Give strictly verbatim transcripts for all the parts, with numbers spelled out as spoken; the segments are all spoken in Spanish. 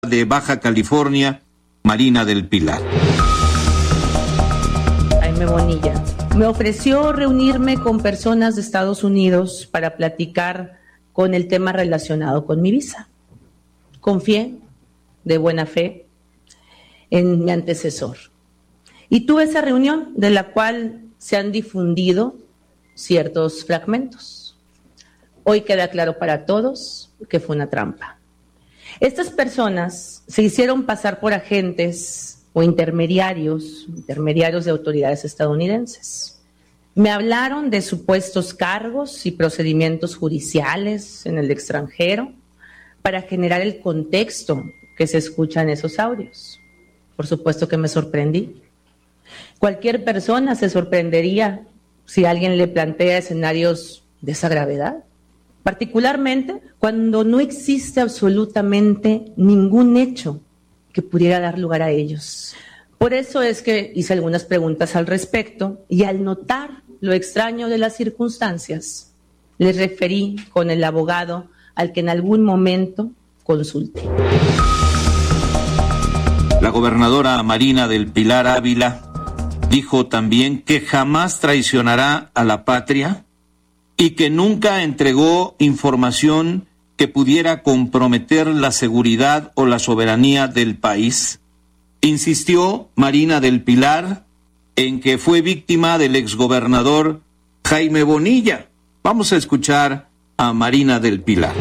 de Baja California, Marina del Pilar. Jaime Bonilla me ofreció reunirme con personas de Estados Unidos para platicar con el tema relacionado con mi visa. Confié de buena fe en mi antecesor y tuve esa reunión de la cual se han difundido ciertos fragmentos. Hoy queda claro para todos que fue una trampa. Estas personas se hicieron pasar por agentes o intermediarios, intermediarios de autoridades estadounidenses. Me hablaron de supuestos cargos y procedimientos judiciales en el extranjero para generar el contexto que se escucha en esos audios. Por supuesto que me sorprendí. Cualquier persona se sorprendería si alguien le plantea escenarios de esa gravedad, particularmente cuando no existe absolutamente ningún hecho que pudiera dar lugar a ellos. Por eso es que hice algunas preguntas al respecto y al notar lo extraño de las circunstancias, les referí con el abogado al que en algún momento consulté. La gobernadora Marina del Pilar Ávila dijo también que jamás traicionará a la patria y que nunca entregó información que pudiera comprometer la seguridad o la soberanía del país. Insistió Marina del Pilar en que fue víctima del exgobernador Jaime Bonilla. Vamos a escuchar a Marina del Pilar.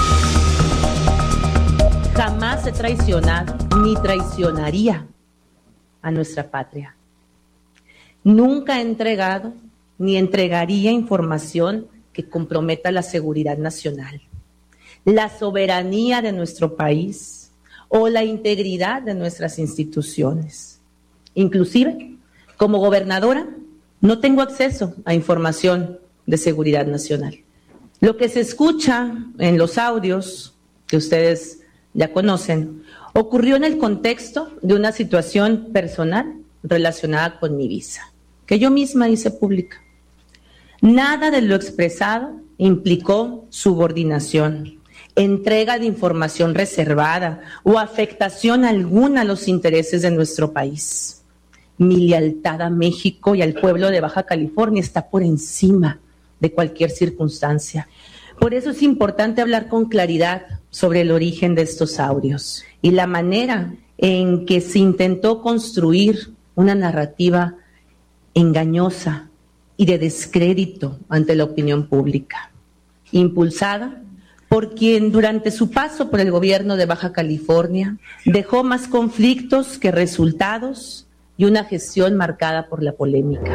Jamás he traicionado ni traicionaría a nuestra patria. Nunca he entregado ni entregaría información que comprometa la seguridad nacional, la soberanía de nuestro país o la integridad de nuestras instituciones. Inclusive, como gobernadora, no tengo acceso a información de seguridad nacional. Lo que se escucha en los audios que ustedes ya conocen ocurrió en el contexto de una situación personal relacionada con mi visa, que yo misma hice pública. Nada de lo expresado implicó subordinación, entrega de información reservada o afectación alguna a los intereses de nuestro país. Mi lealtad a México y al pueblo de Baja California está por encima de cualquier circunstancia. Por eso es importante hablar con claridad sobre el origen de estos audios y la manera en que se intentó construir una narrativa engañosa y de descrédito ante la opinión pública, impulsada por quien durante su paso por el gobierno de Baja California dejó más conflictos que resultados y una gestión marcada por la polémica.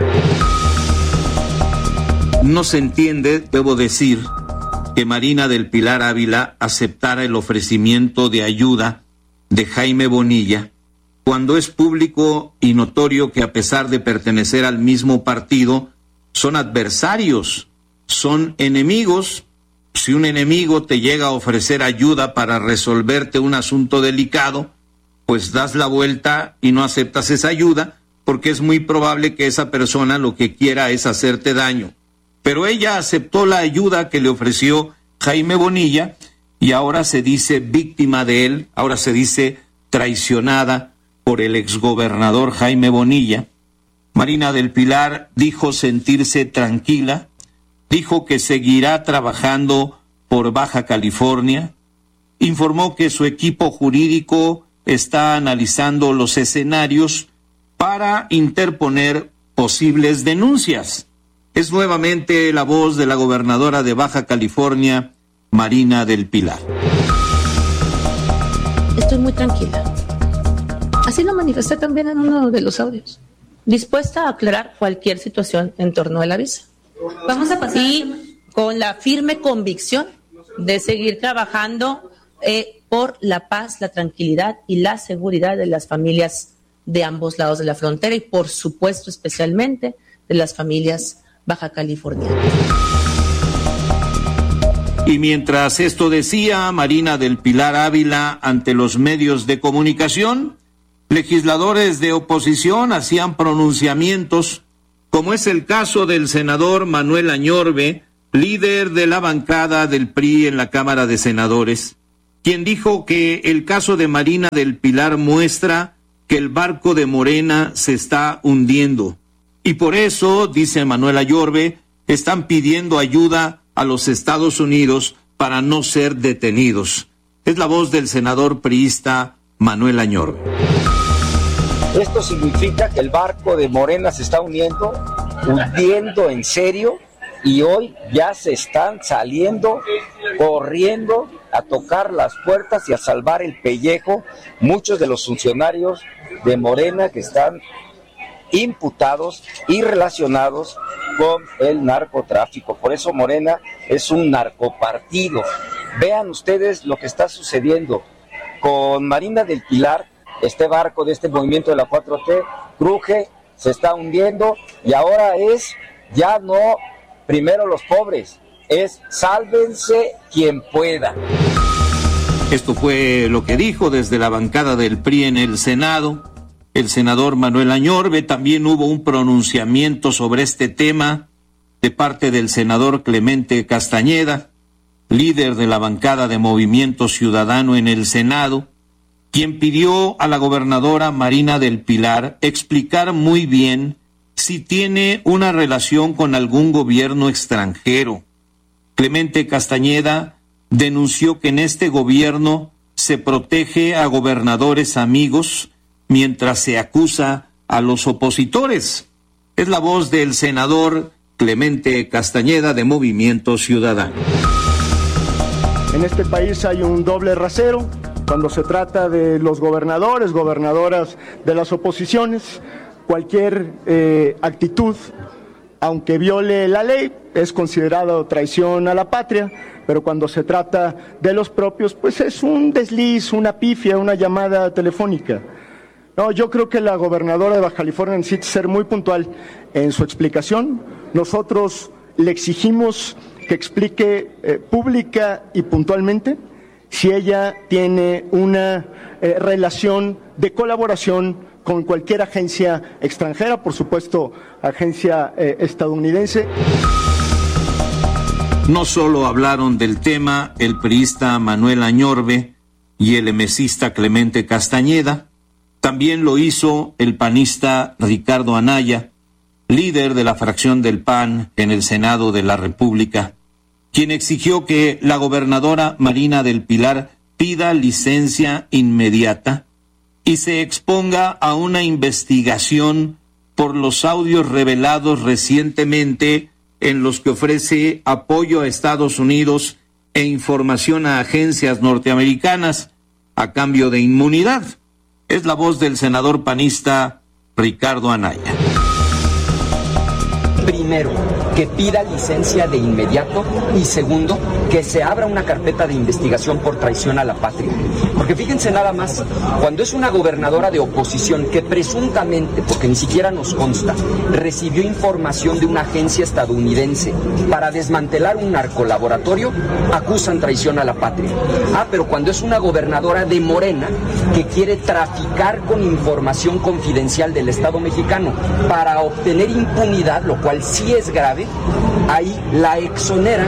No se entiende, debo decir, que Marina del Pilar Ávila aceptara el ofrecimiento de ayuda de Jaime Bonilla cuando es público y notorio que a pesar de pertenecer al mismo partido, son adversarios, son enemigos. Si un enemigo te llega a ofrecer ayuda para resolverte un asunto delicado, pues das la vuelta y no aceptas esa ayuda, porque es muy probable que esa persona lo que quiera es hacerte daño. Pero ella aceptó la ayuda que le ofreció Jaime Bonilla y ahora se dice víctima de él, ahora se dice traicionada por el exgobernador Jaime Bonilla. Marina del Pilar dijo sentirse tranquila, dijo que seguirá trabajando por Baja California, informó que su equipo jurídico está analizando los escenarios para interponer posibles denuncias. Es nuevamente la voz de la gobernadora de Baja California, Marina del Pilar. Estoy muy tranquila. Así lo manifesté también en uno de los audios. Dispuesta a aclarar cualquier situación en torno a la visa. Vamos a pasar. Y con la firme convicción de seguir trabajando eh, por la paz, la tranquilidad y la seguridad de las familias de ambos lados de la frontera y, por supuesto, especialmente de las familias baja californianas. Y mientras esto decía Marina del Pilar Ávila ante los medios de comunicación, legisladores de oposición hacían pronunciamientos, como es el caso del senador Manuel Añorbe, líder de la bancada del P R I en la Cámara de Senadores. quien dijo que el caso de Marina del Pilar muestra que el barco de Morena se está hundiendo. Y por eso, dice Manuel Añorbe, están pidiendo ayuda a los Estados Unidos para no ser detenidos. Es la voz del senador priista Manuel Añorbe. Esto significa que el barco de Morena se está hundiendo, hundiendo en serio, y hoy ya se están saliendo, corriendo a tocar las puertas y a salvar el pellejo muchos de los funcionarios de Morena que están imputados y relacionados con el narcotráfico. Por eso Morena es un narcopartido. Vean ustedes lo que está sucediendo con Marina del Pilar. Este barco de este movimiento de la cuatro T cruje, se está hundiendo, y ahora es ya no primero los pobres, es sálvense quien pueda. Esto fue lo que dijo desde la bancada del P R I en el Senado el senador Manuel Añorbe. También hubo un pronunciamiento sobre este tema de parte del senador Clemente Castañeda, líder de la bancada de Movimiento Ciudadano en el Senado, quien pidió a la gobernadora Marina del Pilar explicar muy bien si tiene una relación con algún gobierno extranjero. Clemente Castañeda denunció que en este gobierno se protege a gobernadores amigos mientras se acusa a los opositores. Es la voz del senador Clemente Castañeda de Movimiento Ciudadano. En este país hay un doble rasero cuando se trata de los gobernadores, gobernadoras de las oposiciones. Cualquier eh, actitud, aunque viole la ley, es considerado traición a la patria, pero cuando se trata de los propios, pues es un desliz, una pifia, una llamada telefónica. No, yo creo que la gobernadora de Baja California necesita ser muy puntual en su explicación. Nosotros le exigimos que explique eh, pública y puntualmente si ella tiene una eh, relación de colaboración con cualquier agencia extranjera, por supuesto, agencia eh, estadounidense. No solo hablaron del tema el priista Manuel Añorbe y el emesista Clemente Castañeda, también lo hizo el panista Ricardo Anaya, líder de la fracción del P A N en el Senado de la República, quien exigió que la gobernadora Marina del Pilar pida licencia inmediata y se exponga a una investigación por los audios revelados recientemente en los que ofrece apoyo a Estados Unidos e información a agencias norteamericanas a cambio de inmunidad. Es la voz del senador panista Ricardo Anaya. Primero, que pida licencia de inmediato, y segundo, que se abra una carpeta de investigación por traición a la patria. Porque fíjense nada más, cuando es una gobernadora de oposición que presuntamente, porque ni siquiera nos consta, recibió información de una agencia estadounidense para desmantelar un narcolaboratorio, acusan traición a la patria. Ah, pero cuando es una gobernadora de Morena que quiere traficar con información confidencial del Estado mexicano para obtener impunidad, lo cual sí es grave, ahí la exoneran.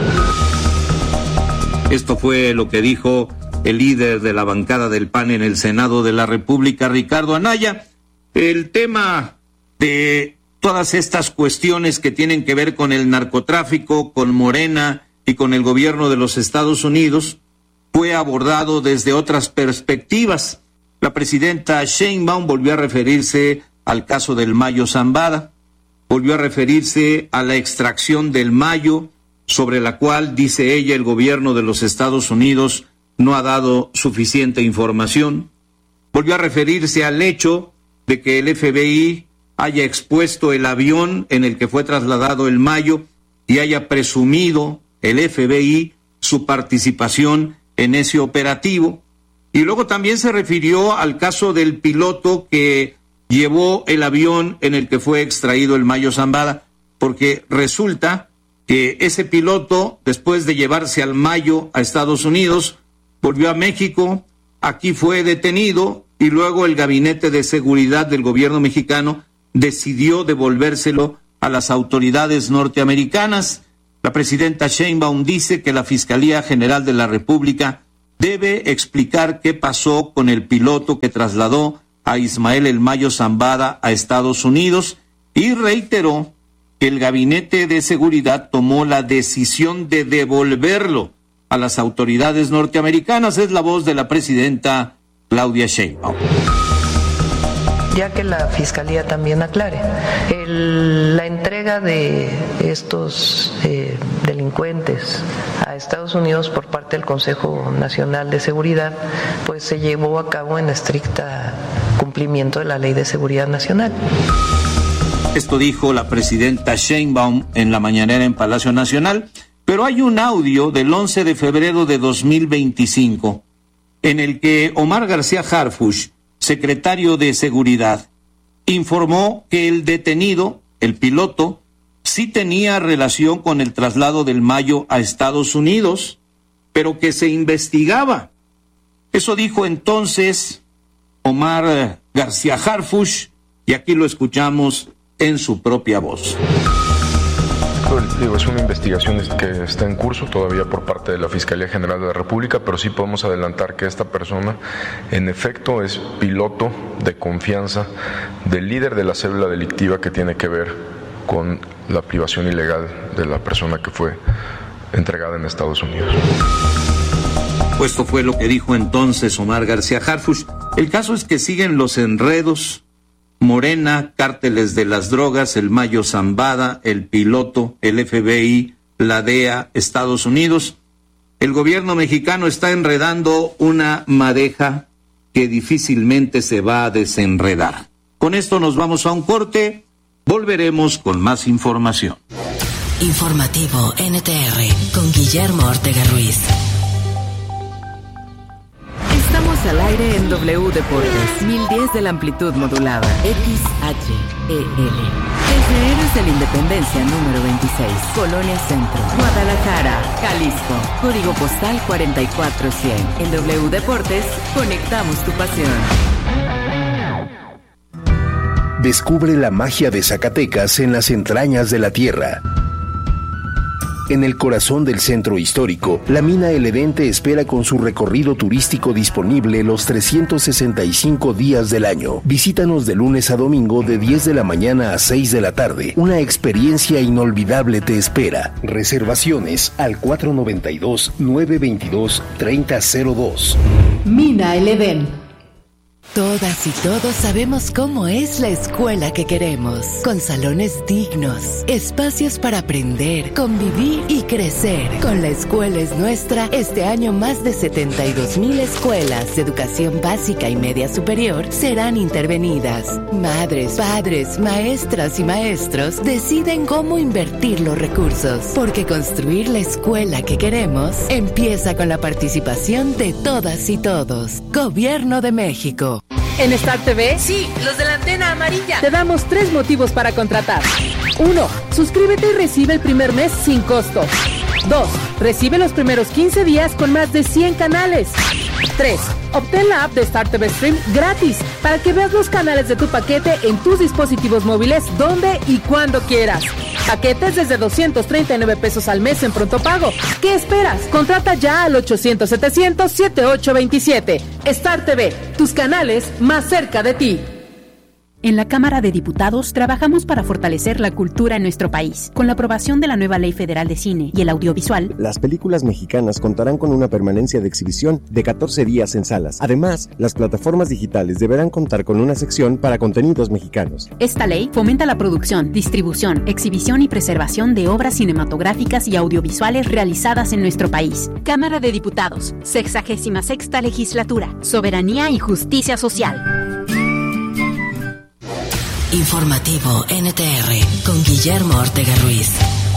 Esto fue lo que dijo el líder de la bancada del P A N en el Senado de la República, Ricardo Anaya. El tema de todas estas cuestiones que tienen que ver con el narcotráfico, con Morena y con el gobierno de los Estados Unidos fue abordado desde otras perspectivas. La presidenta Sheinbaum volvió a referirse al caso del Mayo Zambada, volvió a referirse a la extracción del mayo, sobre la cual, dice ella, el gobierno de los Estados Unidos no ha dado suficiente información. Volvió a referirse al hecho de que el F B I haya expuesto el avión en el que fue trasladado el mayo y haya presumido el F B I su participación en ese operativo. Y luego también se refirió al caso del piloto que llevó el avión en el que fue extraído el Mayo Zambada, porque resulta que ese piloto, después de llevarse al Mayo a Estados Unidos, volvió a México, aquí fue detenido y luego el Gabinete de Seguridad del gobierno mexicano decidió devolvérselo a las autoridades norteamericanas. La presidenta Sheinbaum dice que la Fiscalía General de la República debe explicar qué pasó con el piloto que trasladó a Ismael El Mayo Zambada a Estados Unidos y reiteró que el Gabinete de Seguridad tomó la decisión de devolverlo a las autoridades norteamericanas. Es la voz de la presidenta Claudia Sheinbaum. Ya que la Fiscalía también aclare. El, la entrega de estos eh, delincuentes a Estados Unidos por parte del Consejo Nacional de Seguridad, pues se llevó a cabo en estricta cumplimiento de la Ley de Seguridad Nacional. Esto dijo la presidenta Sheinbaum en la mañanera en Palacio Nacional, pero hay un audio del once de febrero de dos mil veinticinco en el que Omar García Harfuch, secretario de Seguridad, informó que el detenido, el piloto, sí tenía relación con el traslado del Mayo a Estados Unidos, pero que se investigaba. Eso dijo entonces Omar García Harfuch, y aquí lo escuchamos en su propia voz. Digo, es una investigación que está en curso todavía por parte de la Fiscalía General de la República, pero sí podemos adelantar que esta persona en efecto es piloto de confianza del líder de la célula delictiva que tiene que ver con la privación ilegal de la persona que fue entregada en Estados Unidos. Pues esto fue lo que dijo entonces Omar García Harfuch. El caso es que siguen los enredos. Morena, cárteles de las drogas, el Mayo Zambada, el piloto, el F B I, la D E A, Estados Unidos. El gobierno mexicano está enredando una madeja que difícilmente se va a desenredar. Con esto nos vamos a un corte, volveremos con más información. Informativo N T R con Guillermo Ortega Ruiz. Estamos al aire en W Deportes, mil diez de la amplitud modulada, X H E L. Desde Héroes de la Independencia número veintiséis, Colonia Centro, Guadalajara, Jalisco, código postal cuarenta y cuatro cien. En W Deportes, conectamos tu pasión. Descubre la magia de Zacatecas en las entrañas de la tierra. En el corazón del centro histórico, la mina El Edén te espera con su recorrido turístico disponible los trescientos sesenta y cinco días del año. Visítanos de lunes a domingo de diez de la mañana a seis de la tarde. Una experiencia inolvidable te espera. Reservaciones al cuatro noventa y dos, nueve veintidós, treinta cero dos. Mina El Edén. Todas y todos sabemos cómo es la escuela que queremos, con salones dignos, espacios para aprender, convivir y crecer. Con La Escuela es Nuestra, este año más de setenta y dos mil escuelas de educación básica y media superior serán intervenidas. Madres, padres, maestras y maestros deciden cómo invertir los recursos, porque construir la escuela que queremos empieza con la participación de todas y todos. Gobierno de México. En Star T V, Sí, los de la antena amarilla. te damos tres motivos para contratar. Uno, suscríbete y recibe el primer mes sin costo. Dos, recibe los primeros quince días con más de cien canales. Tres, obtén la app de Star T V Stream gratis para que veas los canales de tu paquete en tus dispositivos móviles donde y cuando quieras. Paquetes desde doscientos treinta y nueve pesos al mes en pronto pago. ¿Qué esperas? Contrata ya al ochocientos, setecientos, setenta y ocho veintisiete. Star T V, tus canales más cerca de ti. En la Cámara de Diputados trabajamos para fortalecer la cultura en nuestro país. Con la aprobación de la nueva Ley Federal de Cine y el Audiovisual, las películas mexicanas contarán con una permanencia de exhibición de catorce días en salas. Además, las plataformas digitales deberán contar con una sección para contenidos mexicanos. Esta ley fomenta la producción, distribución, exhibición y preservación de obras cinematográficas y audiovisuales realizadas en nuestro país. Cámara de Diputados, sexagésima sexta legislatura, soberanía y justicia social. Informativo N T R con Guillermo Ortega Ruiz.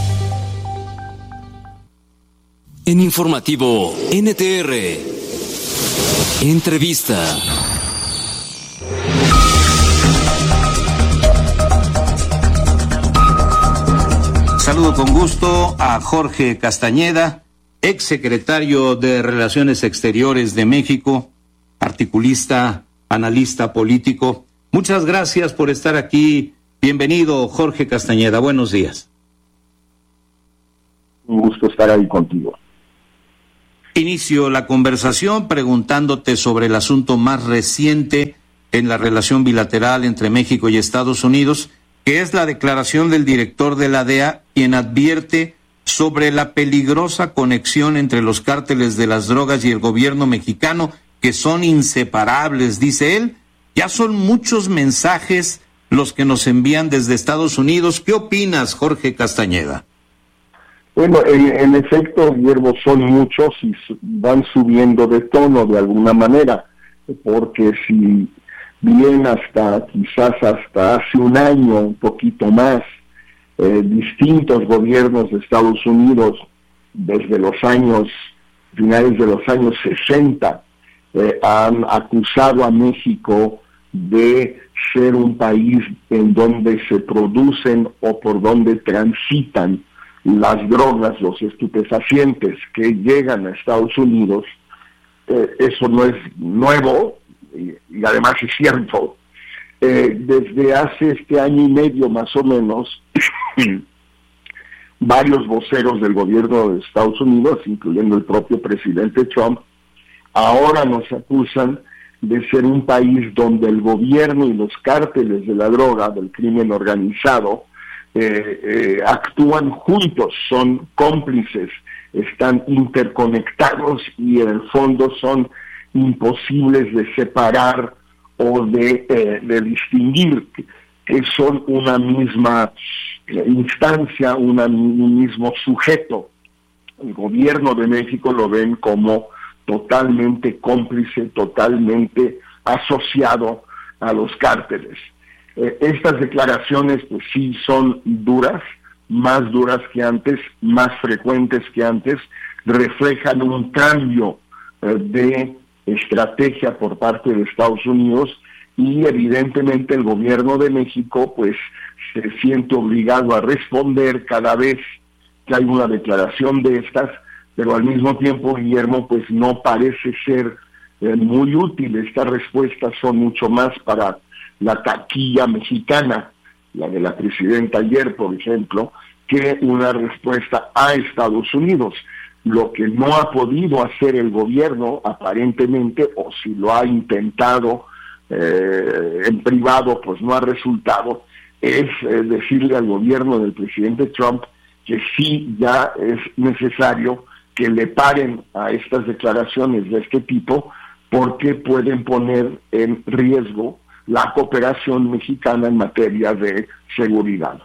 En Informativo N T R, entrevista. Saludo con gusto a Jorge Castañeda, exsecretario de Relaciones Exteriores de México, articulista, analista político. Muchas gracias por estar aquí. Bienvenido, Jorge Castañeda. Buenos días. Un gusto estar ahí contigo. Inicio la conversación preguntándote sobre el asunto más reciente en la relación bilateral entre México y Estados Unidos, que es la declaración del director de la D E A, quien advierte sobre la peligrosa conexión entre los cárteles de las drogas y el gobierno mexicano, que son inseparables, dice él. Ya son muchos mensajes los que nos envían desde Estados Unidos. ¿Qué opinas, Jorge Castañeda? Bueno, en, en efecto, Guillermo, son muchos y van subiendo de tono de alguna manera, porque si bien hasta quizás hasta hace un año, un poquito más, eh, distintos gobiernos de Estados Unidos, desde los años, finales de los años sesenta, eh, han acusado a México de ser un país en donde se producen o por donde transitan las drogas, los estupefacientes que llegan a Estados Unidos. Eh, eso no es nuevo y, y además es cierto. Eh, desde hace este año y medio más o menos, varios voceros del gobierno de Estados Unidos, incluyendo el propio presidente Trump, ahora nos acusan de ser un país donde el gobierno y los cárteles de la droga, del crimen organizado, eh, eh, actúan juntos, son cómplices, están interconectados y en el fondo son imposibles de separar o de, eh, de distinguir, que son una misma instancia, una, un mismo sujeto. El gobierno de México lo ven como totalmente cómplice, totalmente asociado a los cárteles. Eh, estas declaraciones pues sí son duras, más duras que antes, más frecuentes que antes, reflejan un cambio eh, de estrategia por parte de Estados Unidos y evidentemente el gobierno de México pues se siente obligado a responder cada vez que hay una declaración de estas, pero al mismo tiempo, Guillermo, pues no parece ser eh, muy útil. Estas respuestas son mucho más para la taquilla mexicana, la de la presidenta ayer, por ejemplo, que una respuesta a Estados Unidos. Lo que no ha podido hacer el gobierno, aparentemente, o si lo ha intentado eh, en privado, pues no ha resultado, es eh, decirle al gobierno del presidente Trump que sí ya es necesario que le paren a estas declaraciones de este tipo, porque pueden poner en riesgo la cooperación mexicana en materia de seguridad.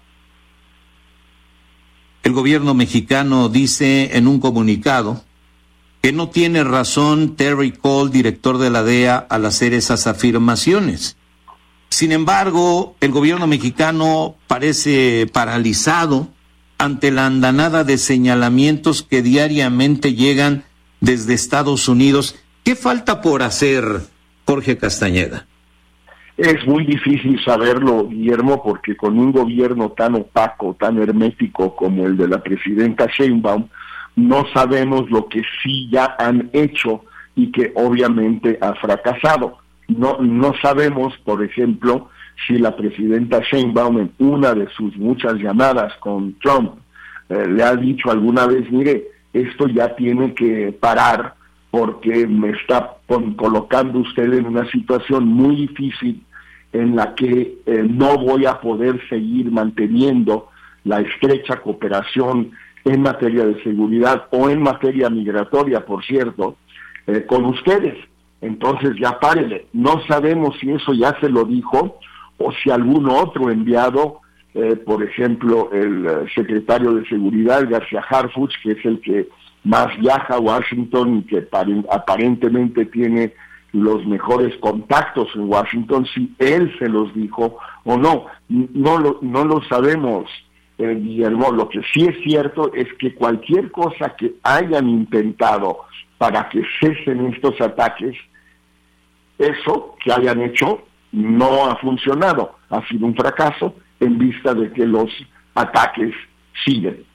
El gobierno mexicano dice en un comunicado que no tiene razón Terry Cole, director de la D E A, al hacer esas afirmaciones. Sin embargo, el gobierno mexicano parece paralizado ante la andanada de señalamientos que diariamente llegan desde Estados Unidos. ¿Qué falta por hacer, Jorge Castañeda? Es muy difícil saberlo, Guillermo, porque con un gobierno tan opaco, tan hermético como el de la presidenta Sheinbaum, no sabemos lo que sí ya han hecho y que obviamente ha fracasado. No, no sabemos, por ejemplo, si la presidenta Sheinbaum en una de sus muchas llamadas con Trump eh, le ha dicho alguna vez, mire, esto ya tiene que parar porque me está con, colocando usted en una situación muy difícil en la que eh, no voy a poder seguir manteniendo la estrecha cooperación en materia de seguridad o en materia migratoria, por cierto, eh, con ustedes. Entonces ya párele. No sabemos si eso ya se lo dijo o si algún otro enviado, eh, por ejemplo, el uh, secretario de Seguridad, García Harfuch, que es el que más viaja a Washington y que aparentemente tiene los mejores contactos en Washington, si él se los dijo o no. No lo, no lo sabemos, eh, Guillermo. Lo que sí es cierto es que cualquier cosa que hayan intentado para que cesen estos ataques, eso que hayan hecho no ha funcionado, ha sido un fracaso en vista de que los ataques siguen.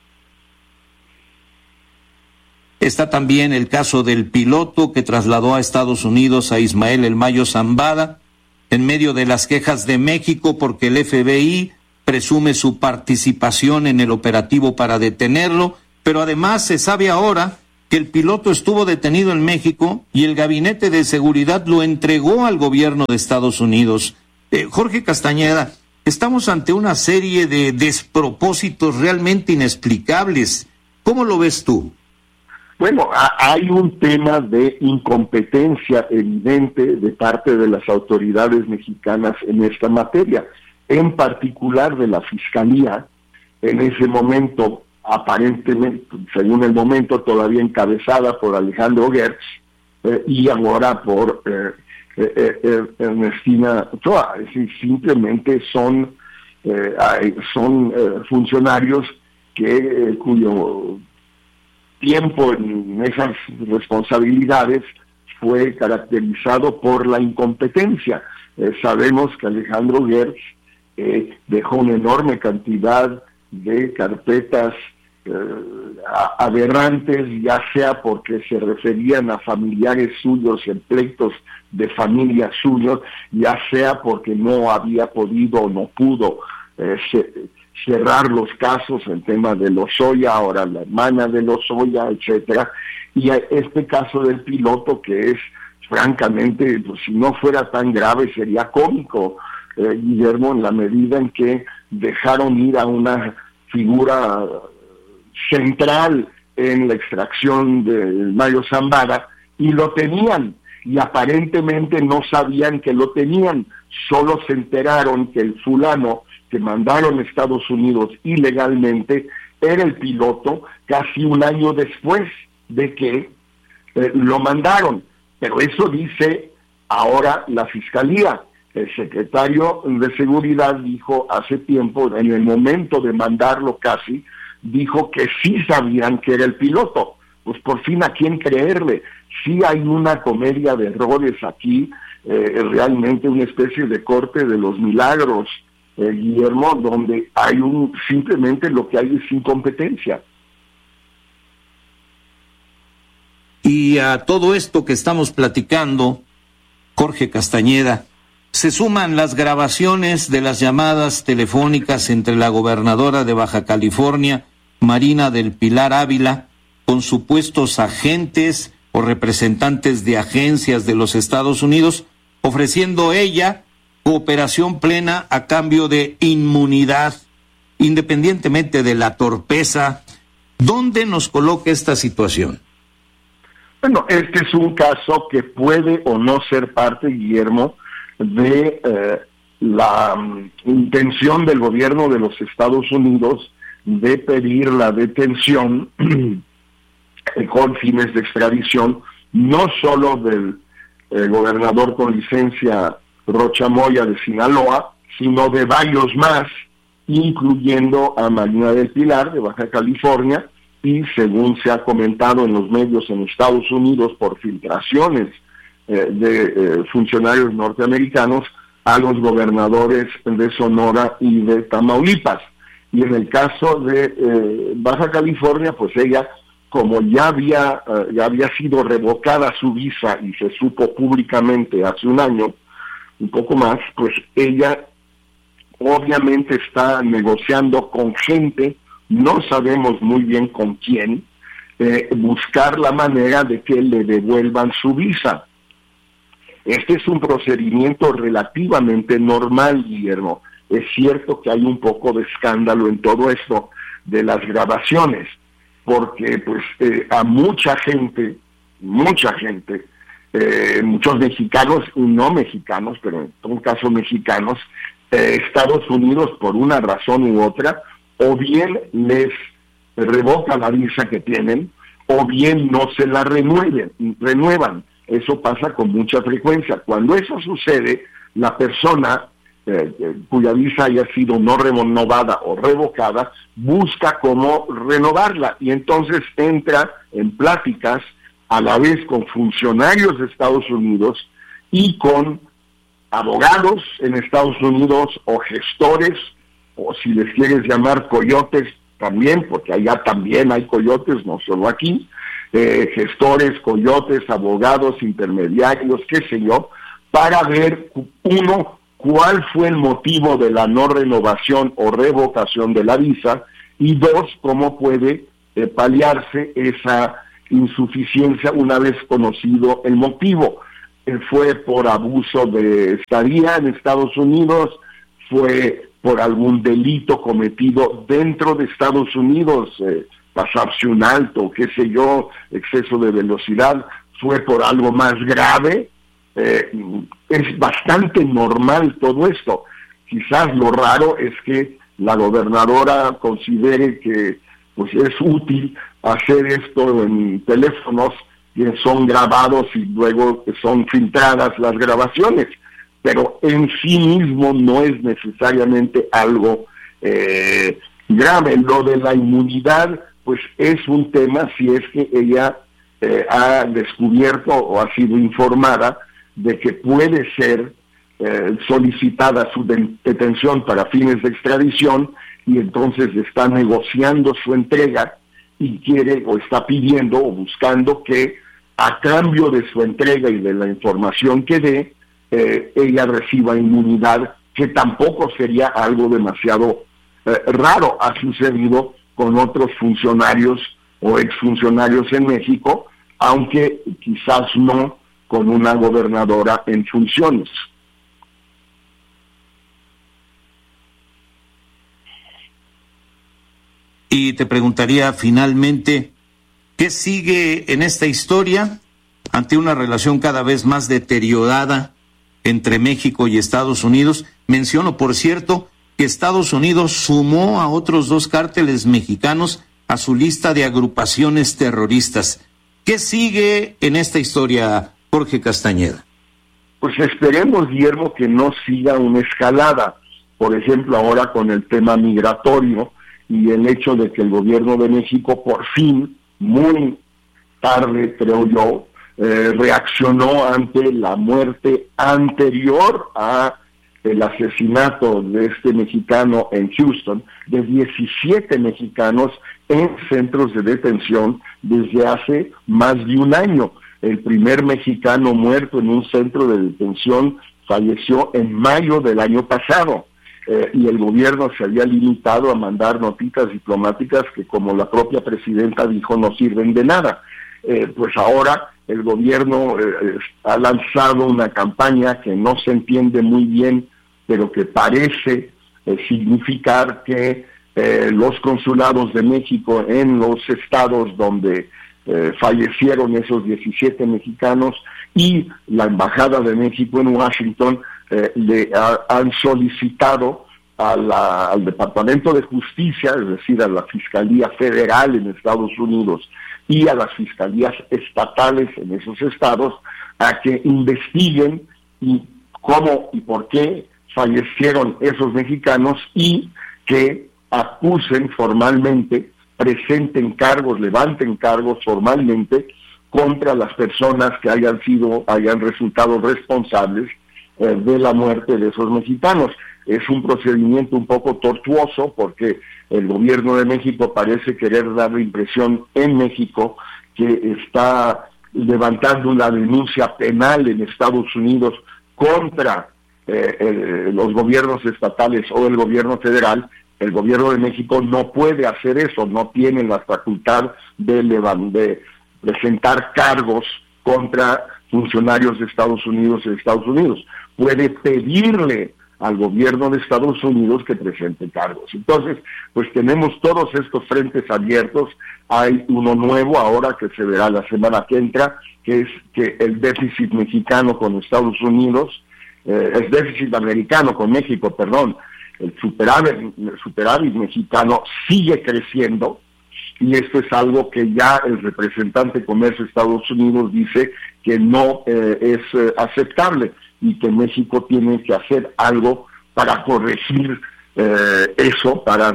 Está también el caso del piloto que trasladó a Estados Unidos a Ismael El Mayo Zambada en medio de las quejas de México porque el F B I presume su participación en el operativo para detenerlo, pero además se sabe ahora que el piloto estuvo detenido en México y el Gabinete de Seguridad lo entregó al gobierno de Estados Unidos. Eh, Jorge Castañeda, estamos ante una serie de despropósitos realmente inexplicables. ¿Cómo lo ves tú? Bueno, hay un tema de incompetencia evidente de parte de las autoridades mexicanas en esta materia, en particular de la Fiscalía, en ese momento, aparentemente, según el momento, todavía encabezada por Alejandro Gertz, eh, y ahora por eh, eh, eh, Ernestina Ochoa. Es decir, simplemente son, eh, son eh, funcionarios que eh, cuyo tiempo en esas responsabilidades fue caracterizado por la incompetencia. Eh, sabemos que Alejandro Gertz eh, dejó una enorme cantidad de carpetas eh, aberrantes, ya sea porque se referían a familiares suyos en pleitos de familia suyos, ya sea porque no había podido o no pudo eh, se, cerrar los casos, el tema de Lozoya, ahora la hermana de Lozoya, etcétera, y este caso del piloto que es, francamente, pues, si no fuera tan grave sería cómico, eh, Guillermo, en la medida en que dejaron ir a una figura central en la extracción de Mario Zambada y lo tenían, y aparentemente no sabían que lo tenían, solo se enteraron que el fulano que mandaron a Estados Unidos ilegalmente era el piloto casi un año después de que eh, lo mandaron. Pero eso dice ahora la Fiscalía. El secretario de Seguridad dijo hace tiempo, en el momento de mandarlo casi, dijo que sí sabían que era el piloto. Pues por fin, ¿a quién creerle? Sí hay una comedia de errores aquí, eh, realmente una especie de corte de los milagros, eh, Guillermo, donde hay un, simplemente lo que hay es incompetencia. Y a todo esto que estamos platicando, Jorge Castañeda, se suman las grabaciones de las llamadas telefónicas entre la gobernadora de Baja California, Marina del Pilar Ávila, con supuestos agentes o representantes de agencias de los Estados Unidos, ofreciendo ella cooperación plena a cambio de inmunidad, independientemente de la torpeza. ¿Dónde nos coloca esta situación? Bueno, este es un caso que puede o no ser parte, Guillermo, de eh, la um, intención del gobierno de los Estados Unidos de pedir la detención con fines de extradición, no solo del eh, gobernador con licencia Rocha Moya de Sinaloa, sino de varios más, incluyendo a Marina del Pilar de Baja California, y según se ha comentado en los medios en Estados Unidos por filtraciones eh, de eh, funcionarios norteamericanos, a los gobernadores de Sonora y de Tamaulipas. Y en el caso de eh, Baja California, pues ella, como ya había, uh, ya había sido revocada su visa y se supo públicamente hace un año, un poco más, pues ella obviamente está negociando con gente, no sabemos muy bien con quién, eh, buscar la manera de que le devuelvan su visa. Este es un procedimiento relativamente normal, Guillermo. Es cierto que hay un poco de escándalo en todo esto de las grabaciones, porque pues eh, a mucha gente, mucha gente, eh, muchos mexicanos y no mexicanos, pero en todo caso mexicanos, eh, Estados Unidos por una razón u otra, o bien les revoca la visa que tienen, o bien no se la renueven, renuevan. Eso pasa con mucha frecuencia. Cuando eso sucede, la persona eh, eh, cuya visa haya sido no renovada o revocada, busca cómo renovarla, y entonces entra en pláticas a la vez con funcionarios de Estados Unidos y con abogados en Estados Unidos o gestores, o si les quieres llamar coyotes también, porque allá también hay coyotes, no solo aquí, eh, gestores, coyotes, abogados, intermediarios, qué sé yo, para ver, uno, cuál fue el motivo de la no renovación o revocación de la visa, y dos, cómo puede eh, paliarse esa insuficiencia una vez conocido el motivo. Eh, fue por abuso de estadía en Estados Unidos, fue por algún delito cometido dentro de Estados Unidos, eh, pasarse un alto, qué sé yo, exceso de velocidad, fue por algo más grave. Eh, es bastante normal todo esto. Quizás lo raro es que la gobernadora considere que pues es útil hacer esto en teléfonos que son grabados y luego son filtradas las grabaciones, pero en sí mismo no es necesariamente algo eh, grave. Lo de la inmunidad pues es un tema si es que ella eh, ha descubierto o ha sido informada de que puede ser eh, solicitada su detención para fines de extradición, y entonces está negociando su entrega y quiere o está pidiendo o buscando que a cambio de su entrega y de la información que dé, eh, ella reciba inmunidad, que tampoco sería algo demasiado eh, raro. Ha sucedido con otros funcionarios o exfuncionarios en México, aunque quizás no con una gobernadora en funciones. Y te preguntaría finalmente, ¿qué sigue en esta historia ante una relación cada vez más deteriorada entre México y Estados Unidos? Menciono, por cierto, que Estados Unidos sumó a otros dos cárteles mexicanos a su lista de agrupaciones terroristas. ¿Qué sigue en esta historia, Jorge Castañeda? Pues esperemos, Guillermo, que no siga una escalada. Por ejemplo, ahora con el tema migratorio y el hecho de que el gobierno de México por fin, muy tarde creo yo, eh, reaccionó ante la muerte anterior a el asesinato de este mexicano en Houston, de diecisiete mexicanos en centros de detención desde hace más de un año. El primer mexicano muerto en un centro de detención falleció en mayo del año pasado. Eh, y el gobierno se había limitado a mandar notitas diplomáticas que, como la propia presidenta dijo, no sirven de nada. Eh, pues ahora el gobierno eh, ha lanzado una campaña que no se entiende muy bien, pero que parece eh, significar que eh, los consulados de México en los estados donde eh, fallecieron esos diecisiete mexicanos y la Embajada de México en Washington Eh, le ha, han solicitado a la, al Departamento de Justicia, es decir, a la Fiscalía Federal en Estados Unidos y a las fiscalías estatales en esos estados, a que investiguen y cómo y por qué fallecieron esos mexicanos y que acusen formalmente, presenten cargos, levanten cargos formalmente contra las personas que hayan sido, hayan resultado responsables de la muerte de esos mexicanos. Es un procedimiento un poco tortuoso porque el gobierno de México parece querer dar la impresión en México que está levantando una denuncia penal en Estados Unidos contra eh, eh, los gobiernos estatales o el gobierno federal. El gobierno de México no puede hacer eso, no tiene la facultad de, de presentar cargos contra funcionarios de Estados Unidos en Estados Unidos. Puede pedirle al gobierno de Estados Unidos que presente cargos. Entonces, pues tenemos todos estos frentes abiertos. Hay uno nuevo ahora que se verá la semana que entra, que es que el déficit mexicano con Estados Unidos, eh, el déficit americano con México, perdón, el superávit, el superávit mexicano sigue creciendo, y esto es algo que ya el representante de Comercio de Estados Unidos dice que no eh, es eh, aceptable, y que México tiene que hacer algo para corregir eh, eso, para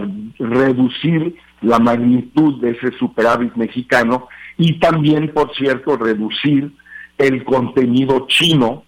reducir la magnitud de ese superávit mexicano, y también, por cierto, reducir el contenido chino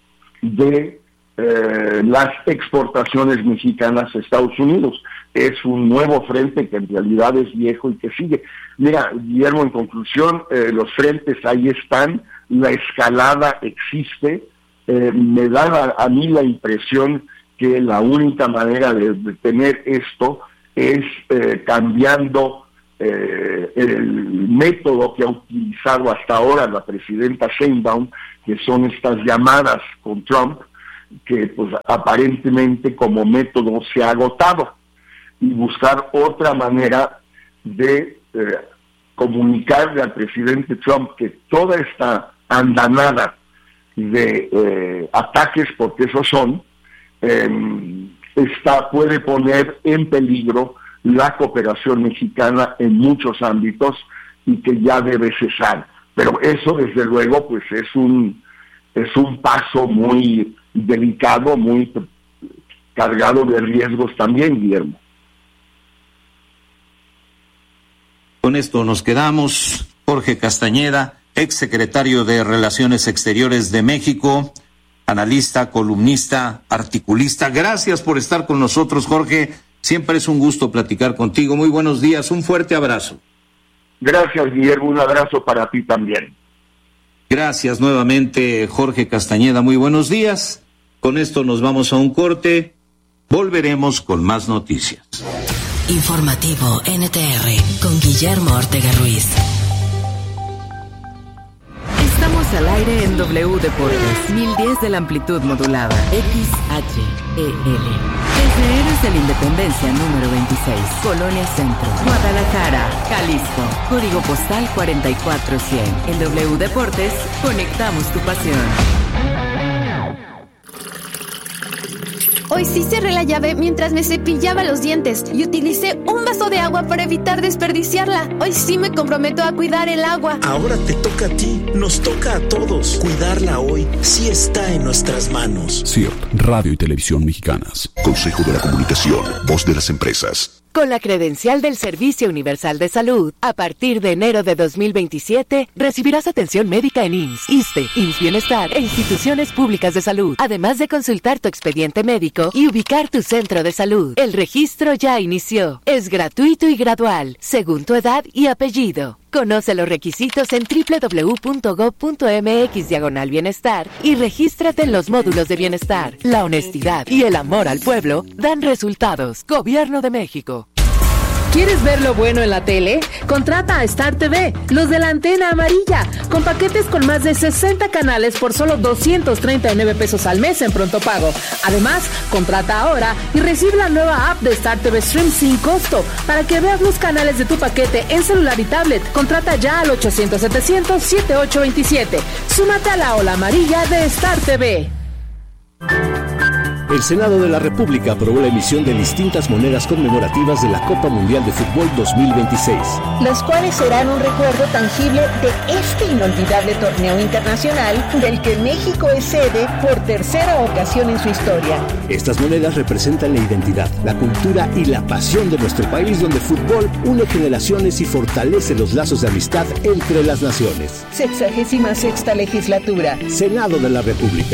de eh, las exportaciones mexicanas a Estados Unidos. Es un nuevo frente que en realidad es viejo y que sigue. Mira, Guillermo, en conclusión, eh, los frentes ahí están, la escalada existe. Eh, me da a, a mí la impresión que la única manera de detener esto es eh, cambiando eh, el método que ha utilizado hasta ahora la presidenta Sheinbaum, que son estas llamadas con Trump, que pues aparentemente como método se ha agotado, y buscar otra manera de eh, comunicarle al presidente Trump que toda esta andanada de eh, ataques, porque esos son, eh, está, puede poner en peligro la cooperación mexicana en muchos ámbitos y que ya debe cesar. Pero eso desde luego pues es un es un paso muy delicado, muy cargado de riesgos también, Guillermo. Con esto nos quedamos. Jorge Castañeda, exsecretario de Relaciones Exteriores de México, analista, columnista, articulista. Gracias por estar con nosotros, Jorge. Siempre es un gusto platicar contigo. Muy buenos días, un fuerte abrazo. Gracias, Guillermo, un abrazo para ti también. Gracias nuevamente, Jorge Castañeda, muy buenos días. Con esto nos vamos a un corte. Volveremos con más noticias. Informativo N T R con Guillermo Ortega Ruiz. Estamos al aire en W Deportes, mil diez de la amplitud modulada, X H E L. Desde Héroes de la Independencia número veintiséis, Colonia Centro, Guadalajara, Jalisco, código postal cuarenta y cuatro cien. En W Deportes, conectamos tu pasión. Hoy sí cerré la llave mientras me cepillaba los dientes y utilicé un vaso de agua para evitar desperdiciarla. Hoy sí me comprometo a cuidar el agua. Ahora te toca a ti, nos toca a todos. Cuidarla hoy sí está en nuestras manos. C I R T, Radio y Televisión Mexicanas. Consejo de la Comunicación, voz de las empresas. Con la credencial del Servicio Universal de Salud, a partir de enero de dos mil veintisiete, recibirás atención médica en I M S S, ISSSTE, I M S S Bienestar e instituciones públicas de salud, además de consultar tu expediente médico y ubicar tu centro de salud. El registro ya inició. Es gratuito y gradual, según tu edad y apellido. Conoce los requisitos en doble u doble u doble u punto gob punto eme equis diagonal bienestar y regístrate en los módulos de bienestar. La honestidad y el amor al pueblo dan resultados. Gobierno de México. ¿Quieres ver lo bueno en la tele? Contrata a Star T V, los de la antena amarilla, con paquetes con más de sesenta canales por solo doscientos treinta y nueve pesos al mes en pronto pago. Además, contrata ahora y recibe la nueva app de Star T V Stream sin costo para que veas los canales de tu paquete en celular y tablet. Contrata ya al ochocientos setecientos setenta y ocho veintisiete. Súmate a la ola amarilla de Star T V. El Senado de la República aprobó la emisión de distintas monedas conmemorativas de la Copa Mundial de Fútbol dos mil veintiséis. Las cuales serán un recuerdo tangible de este inolvidable torneo internacional del que México es sede por tercera ocasión en su historia. Estas monedas representan la identidad, la cultura y la pasión de nuestro país, donde el fútbol une generaciones y fortalece los lazos de amistad entre las naciones. Sexagésima sexta legislatura. Senado de la República.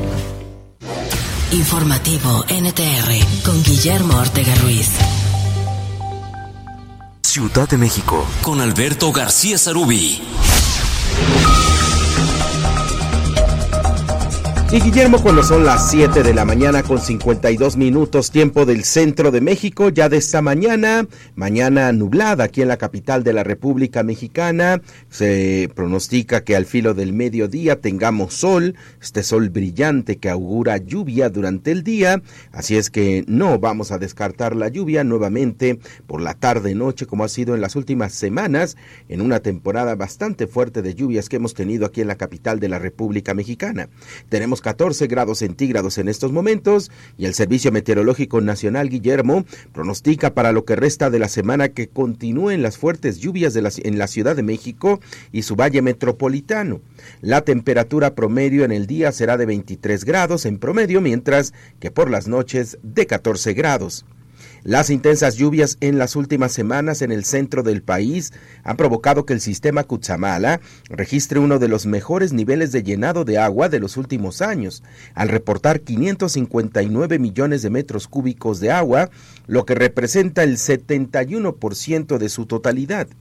Informativo N T R con Guillermo Ortega Ruiz. Ciudad de México con Alberto García Sarubi. Y Guillermo, cuando son las siete de la mañana con cincuenta y dos minutos, tiempo del centro de México, ya de esta mañana, mañana nublada aquí en la capital de la República Mexicana, se pronostica que al filo del mediodía tengamos sol, este sol brillante que augura lluvia durante el día, así es que no vamos a descartar la lluvia nuevamente por la tarde-noche como ha sido en las últimas semanas, en una temporada bastante fuerte de lluvias que hemos tenido aquí en la capital de la República Mexicana. Tenemos catorce grados centígrados en estos momentos y el Servicio Meteorológico Nacional, Guillermo, pronostica para lo que resta de la semana que continúen las fuertes lluvias de la, en la Ciudad de México y su valle metropolitano. La temperatura promedio en el día será de veintitrés grados en promedio, mientras que por las noches de catorce grados. Las intensas lluvias en las últimas semanas en el centro del país han provocado que el sistema Cutzamala registre uno de los mejores niveles de llenado de agua de los últimos años, al reportar quinientos cincuenta y nueve millones de metros cúbicos de agua, lo que representa el setenta y uno por ciento de su totalidad.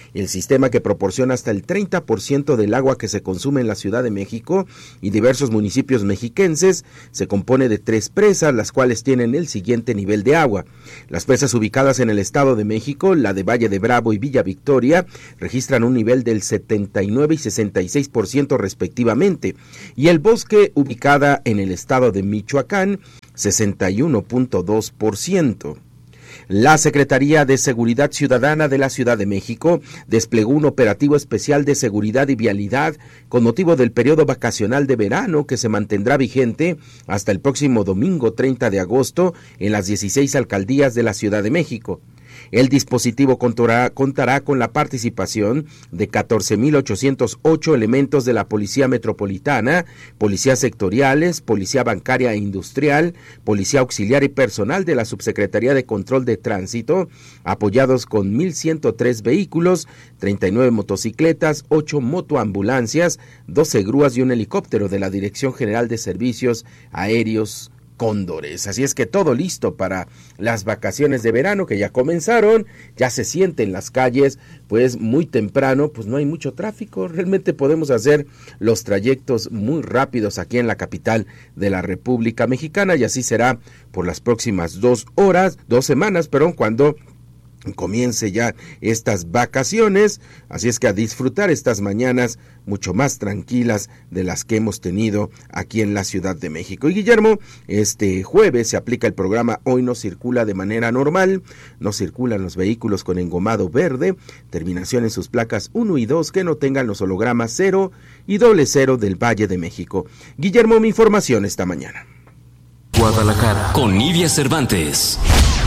El sistema, que proporciona hasta el treinta por ciento del agua que se consume en la Ciudad de México y diversos municipios mexiquenses, se compone de tres presas, las cuales tienen el siguiente nivel de agua. Las presas ubicadas en el Estado de México, la de Valle de Bravo y Villa Victoria, registran un nivel del setenta y nueve y sesenta y seis por ciento respectivamente, y el Bosque, ubicada en el Estado de Michoacán, sesenta y uno punto dos por ciento. La Secretaría de Seguridad Ciudadana de la Ciudad de México desplegó un operativo especial de seguridad y vialidad con motivo del periodo vacacional de verano, que se mantendrá vigente hasta el próximo domingo treinta de agosto en las dieciséis alcaldías de la Ciudad de México. El dispositivo contará, contará con la participación de catorce mil ochocientos ocho elementos de la Policía Metropolitana, policías sectoriales, Policía Bancaria e Industrial, Policía Auxiliar y personal de la Subsecretaría de Control de Tránsito, apoyados con mil ciento tres vehículos, treinta y nueve motocicletas, ocho motoambulancias, doce grúas y un helicóptero de la Dirección General de Servicios Aéreos Cóndores. Así es que todo listo para las vacaciones de verano, que ya comenzaron, ya se siente en las calles, pues muy temprano, pues no hay mucho tráfico, realmente podemos hacer los trayectos muy rápidos aquí en la capital de la República Mexicana, y así será por las próximas dos horas, dos semanas, perdón, cuando comience ya estas vacaciones. Así es que a disfrutar estas mañanas mucho más tranquilas de las que hemos tenido aquí en la Ciudad de México. Y Guillermo, este jueves se aplica el programa Hoy no circula de manera normal, no circulan los vehículos con engomado verde, terminación en sus placas uno y dos que no tengan los hologramas cero y doble cero del Valle de México. Guillermo, mi información esta mañana. Guadalajara, con Nidia Cervantes.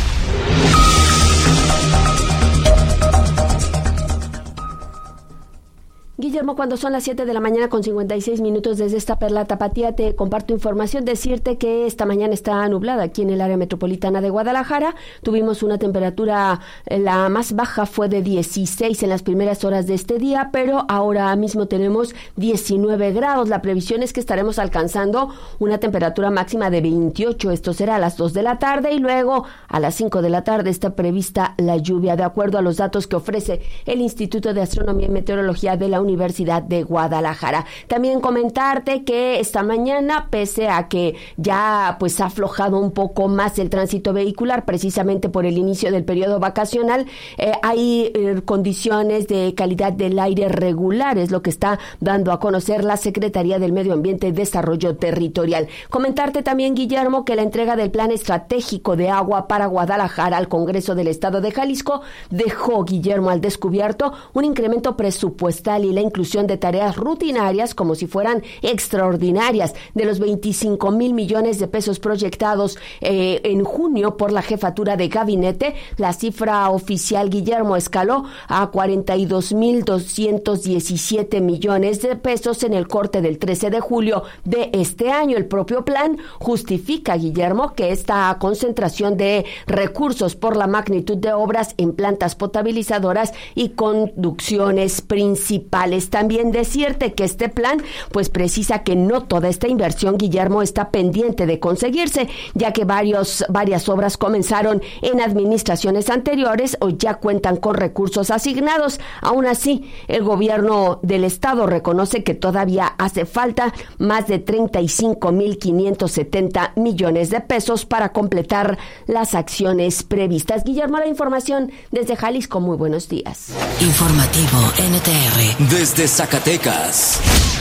Guillermo, cuando son las siete de la mañana con cincuenta y seis minutos desde esta Perla Tapatía, te comparto información, decirte que esta mañana está nublada aquí en el área metropolitana de Guadalajara. Tuvimos una temperatura, la más baja fue de dieciséis en las primeras horas de este día, pero ahora mismo tenemos diecinueve grados. La previsión es que estaremos alcanzando una temperatura máxima de veintiocho. Esto será a las dos de la tarde y luego a las cinco de la tarde está prevista la lluvia, de acuerdo a los datos que ofrece el Instituto de Astronomía y Meteorología de la Universidad Universidad de Guadalajara. También comentarte que esta mañana, pese a que ya pues ha aflojado un poco más el tránsito vehicular, precisamente por el inicio del periodo vacacional, eh, hay eh, condiciones de calidad del aire regular, es lo que está dando a conocer la Secretaría del Medio Ambiente y Desarrollo Territorial. Comentarte también, Guillermo, que la entrega del Plan Estratégico de Agua para Guadalajara al Congreso del Estado de Jalisco dejó, Guillermo, al descubierto un incremento presupuestal y la inclusión de tareas rutinarias como si fueran extraordinarias. De los veinticinco mil millones de pesos proyectados eh, en junio por la jefatura de gabinete, la cifra oficial, Guillermo, escaló a cuarenta y dos mil doscientos diecisiete millones de pesos en el corte del trece de julio de este año. El propio plan justifica, Guillermo, que esta concentración de recursos por la magnitud de obras en plantas potabilizadoras y conducciones principales. También decirte que este plan pues precisa que no toda esta inversión, Guillermo, está pendiente de conseguirse, ya que varios, varias obras comenzaron en administraciones anteriores o ya cuentan con recursos asignados. Aún así, el gobierno del estado reconoce que todavía hace falta más de treinta y cinco mil quinientos setenta millones de pesos para completar las acciones previstas. Guillermo, la información desde Jalisco. Muy buenos días. Informativo N T R. Desde Zacatecas.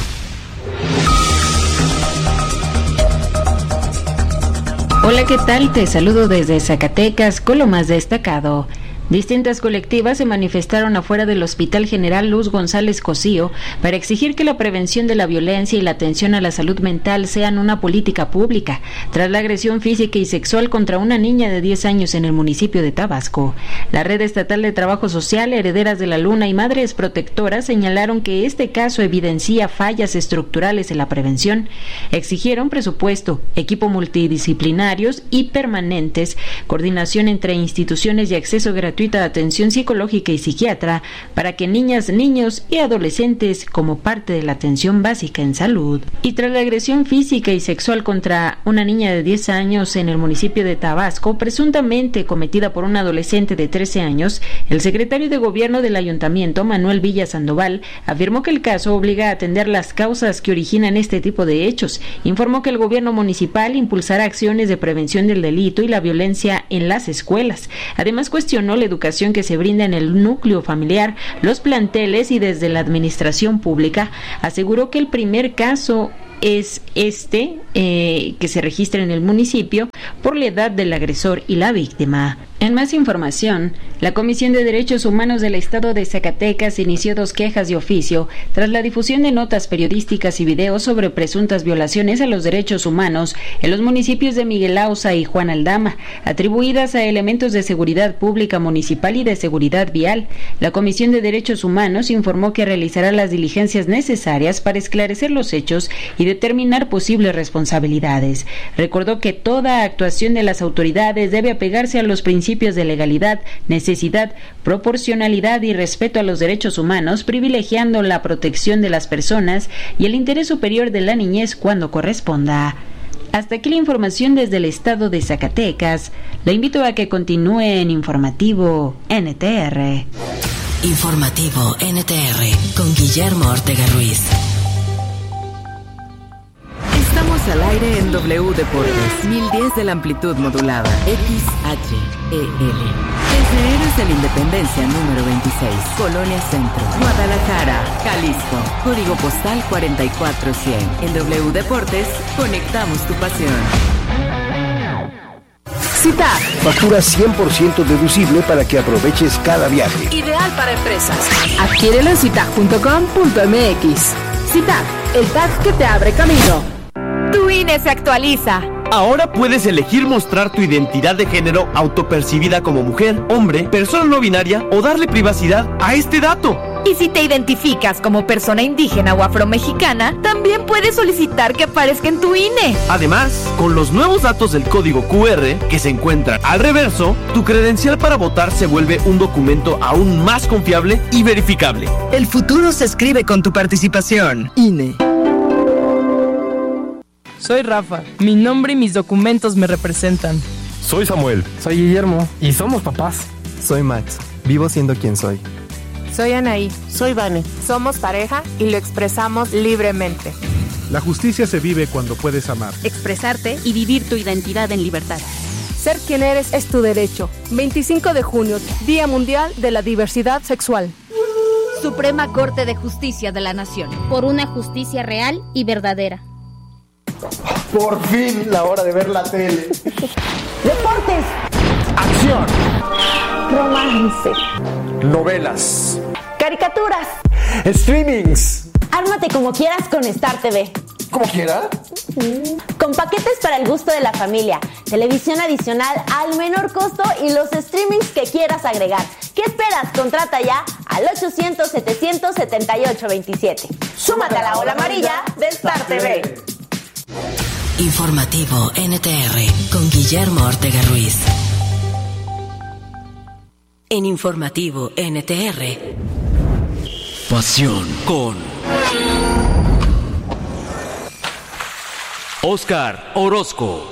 Hola, ¿qué tal? Te saludo desde Zacatecas con lo más destacado. Distintas colectivas se manifestaron afuera del Hospital General Luz González Cosío para exigir que la prevención de la violencia y la atención a la salud mental sean una política pública, tras la agresión física y sexual contra una niña de diez años en el municipio de Tabasco. La Red Estatal de Trabajo Social, Herederas de la Luna y Madres Protectoras señalaron que este caso evidencia fallas estructurales en la prevención. Exigieron presupuesto, equipo multidisciplinarios y permanentes, coordinación entre instituciones y acceso gratuito gratuita atención psicológica y psiquiatra para que niñas, niños y adolescentes como parte de la atención básica en salud. Y tras la agresión física y sexual contra una niña de diez años en el municipio de Tabasco, presuntamente cometida por un adolescente de trece años, el secretario de Gobierno del Ayuntamiento, Manuel Villa Sandoval, afirmó que el caso obliga a atender las causas que originan este tipo de hechos. Informó que el gobierno municipal impulsará acciones de prevención del delito y la violencia en las escuelas. Además, cuestionó la educación que se brinda en el núcleo familiar, los planteles y desde la administración pública. Aseguró que el primer caso es este eh, que se registra en el municipio por la edad del agresor y la víctima. En más información, la Comisión de Derechos Humanos del Estado de Zacatecas inició dos quejas de oficio tras la difusión de notas periodísticas y videos sobre presuntas violaciones a los derechos humanos en los municipios de Miguel Auza y Juan Aldama, atribuidas a elementos de seguridad pública municipal y de seguridad vial. La Comisión de Derechos Humanos informó que realizará las diligencias necesarias para esclarecer los hechos y determinar posibles responsabilidades. Recordó que toda actuación de las autoridades debe apegarse a los principios de legalidad, necesidad, proporcionalidad y respeto a los derechos humanos, privilegiando la protección de las personas y el interés superior de la niñez cuando corresponda. Hasta aquí la información desde el estado de Zacatecas. La invito a que continúe en Informativo N T R. Informativo N T R con Guillermo Ortega Ruiz. Estamos al aire en W Deportes, mil diez de la amplitud modulada, X H E L. Desde Héroes de la Independencia número veintiséis, Colonia Centro, Guadalajara, Jalisco, código postal cuarenta y cuatro cien. En W Deportes, conectamos tu pasión. CITAC. Factura cien por ciento deducible para que aproveches cada viaje. Ideal para empresas. Adquiérelo en citac punto com punto m x. CITAC, el T A C que te abre camino. Tu I N E se actualiza. Ahora puedes elegir mostrar tu identidad de género autopercibida como mujer, hombre, persona no binaria o darle privacidad a este dato. Y si te identificas como persona indígena o afromexicana, también puedes solicitar que aparezca en tu I N E. Además, con los nuevos datos del código Q R que se encuentran al reverso, tu credencial para votar se vuelve un documento aún más confiable y verificable. El futuro se escribe con tu participación. I N E. Soy Rafa, mi nombre y mis documentos me representan. Soy Samuel. Soy Guillermo y somos papás. Soy Max, vivo siendo quien soy. Soy Anaí. Soy Vane. Somos pareja y lo expresamos libremente. La justicia se vive cuando puedes amar, expresarte y vivir tu identidad en libertad. Ser quien eres es tu derecho. veinticinco de junio, Día Mundial de la Diversidad Sexual. Suprema Corte de Justicia de la Nación. Por una justicia real y verdadera. Por fin, la hora de ver la tele. Deportes. Acción. Romance. Novelas. Caricaturas. Streamings. Ármate como quieras con Star T V. ¿Como quiera? Con paquetes para el gusto de la familia, televisión adicional al menor costo y los streamings que quieras agregar. ¿Qué esperas? Contrata ya al ochocientos, setecientos setenta y ocho veintisiete. Súmate a la ola amarilla de Star T V. Informativo N T R con Guillermo Ortega Ruiz. En Informativo N T R. Pasión con Óscar Orozco.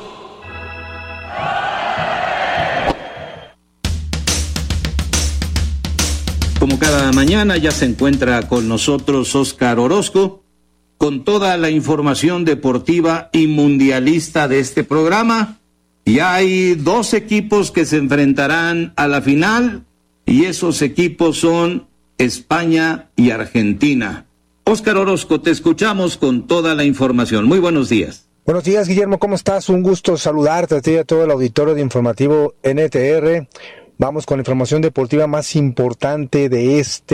Como cada mañana ya se encuentra con nosotros Óscar Orozco con toda la información deportiva y mundialista de este programa. Y hay dos equipos que se enfrentarán a la final y esos equipos son España y Argentina. Óscar Orozco, te escuchamos con toda la información. Muy buenos días. Buenos días, Guillermo, ¿cómo estás? Un gusto saludarte a ti y a todo el auditorio de Informativo N T R. Vamos con la información deportiva más importante de este